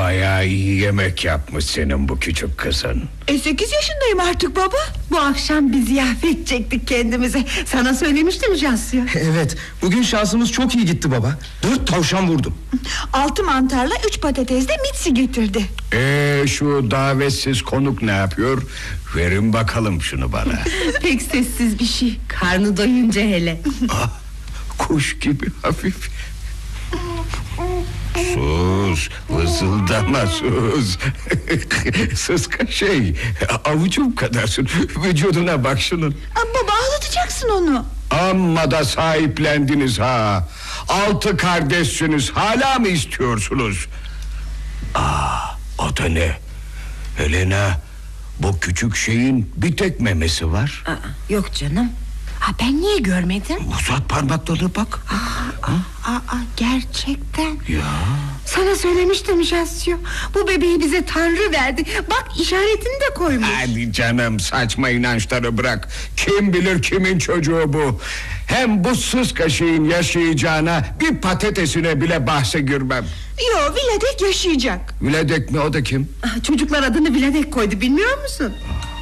Bayağı iyi yemek yapmış senin bu küçük kızın. 8 yaşındayım artık baba. Bu akşam bir ziyafet çektik kendimize. Sana söylemiştim Cansu. Evet, bugün şansımız çok iyi gitti baba. 4 tavşan vurdum. 6 mantarla 3 patates de Mitsi getirdi. Şu davetsiz konuk ne yapıyor? Verin bakalım şunu bana. Pek sessiz bir şey. Karnı doyunca hele. Kuş gibi hafif. Sus, vızıldama sus. Sıska şey, avucum kadarsın. Vücuduna bak şunun. Baba ağlatacaksın onu. Amma da sahiplendiniz ha. 6 kardeşsiniz, hala mı istiyorsunuz? O da ne? Helena, bu küçük şeyin bir tek memesi var. Yok canım. Ben niye görmedim? Uzat parmaklarına bak. Gerçekten. Ya. Sana söylemiştim Jasio. Bu bebeği bize Tanrı verdi. Bak işaretini de koymuş. Hadi canım, saçma inançları bırak. Kim bilir kimin çocuğu bu. Hem bu sıska şeyin yaşayacağına bir patatesine bile bahse girmem. Yo, Viledek yaşayacak. Viledek mi, o da kim? Çocuklar adını Viledek koydu, bilmiyor musun?